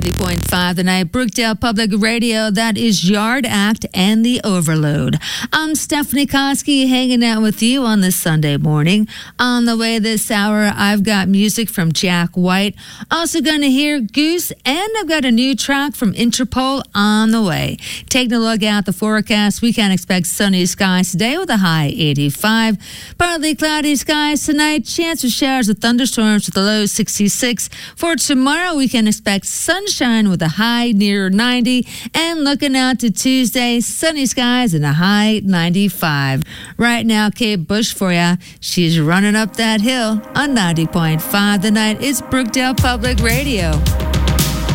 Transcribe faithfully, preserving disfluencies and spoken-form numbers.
ninety point five The Night, Brookdale Public Radio. That is Yard Act and the Overload. I'm Stephanie Koski, hanging out with you on this Sunday morning. On the way this hour, I've got music from Jack White. Also going to hear Goose, and I've got a new track from Interpol on the way. Taking a look at the forecast, we can expect sunny skies today with a high eighty-five. Partly cloudy skies tonight. Chance of showers of thunderstorms with a low sixty-six. For tomorrow, we can expect sunshine with a high near ninety, and looking out to Tuesday, sunny skies and a high ninety-five. Right now, Kate Bush for you. She's running up that hill on ninety point five The Night. It's Brookdale Public Radio.